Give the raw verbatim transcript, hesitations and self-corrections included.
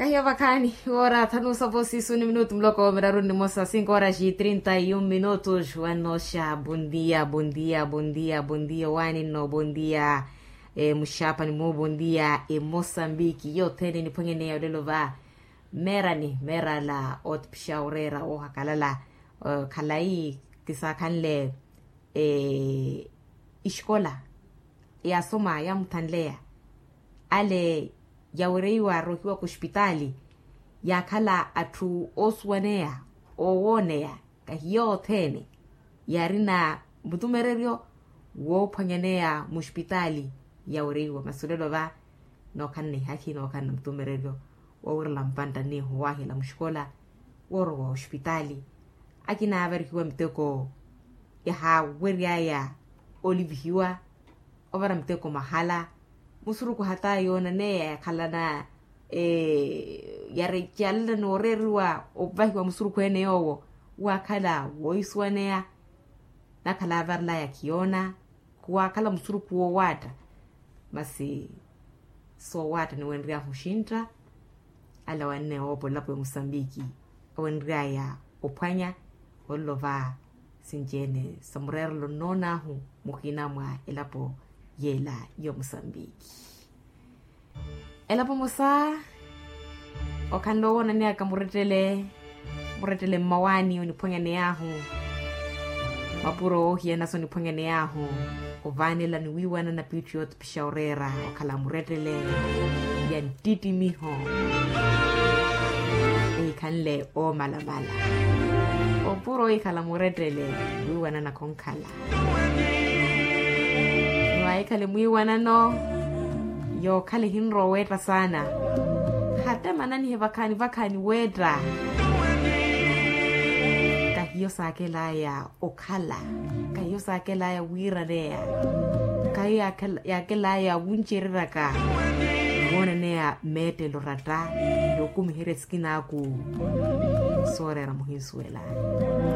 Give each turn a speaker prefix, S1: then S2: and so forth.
S1: Kaya bacani, ora tanu saposi suni minuto mloko merarundi moça cinco horas e trinta e um minutos. Wanosha, bom dia, bom dia, bom dia, bom dia, wani no bom dia. E mushapa ni mo bom dia e Moçambique yo tene ni pongene ya delova. Mera ni mera la ot pshaurera o hakalala uh, kalai kisa kanle e iskola ya soma ya mtanlea ale yaureiwa rokiwa kushpitali ya kala atu oswanea owonea kahiyo tene yarina mbutumererio wo pangenea mushpitali yaureiwa masulelo va no kanne haki no kanne mbutumererio wa lampanda ni huwahi la mshkola woro wa hospitali akina abarikiwa mteko ya haweria ya olivihiwa ovara mteko mahala musuruku hata yona ne ya kalana e yare kyalla no rerwa obahi wa musuruku ene yowo wa kala woiswane ya na kala varla ya kiona kwa kala musuruku wo wata masi so wata ni wenria hushinta ala wanne opo lapo Mosambiki wenria ya opanya olova sinjene samurerlo nona hu mukina mwa elapo yela yo Mosambiki elapo mosa okando wona ne akamuretele muretele mawani unipongene yahu mapuro hiena so nipongene yahu ovanela ni wiwana na patriot pishaurera okala muretele ya ntiti miho e kanle o malabala opuro ikala muretele wiwana na konkala no kale mwiwana no yo kale hinro weta sana hata manani hevakani vakani wedra kahiyo sakela ya okala kahiyo sakela ya wirarea kahiyo yakela ya wuncheraka wona ne ya mete lorata yokumihire skina ku sorera muhinsuela